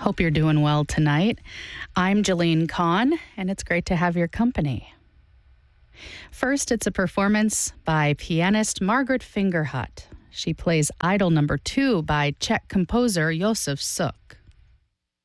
Hope you're doing well tonight. I'm Jolene Kahn, and it's great to have your company. First, it's a performance by pianist Margaret Fingerhut. She plays Idol No. 2 by Czech composer Josef Suk.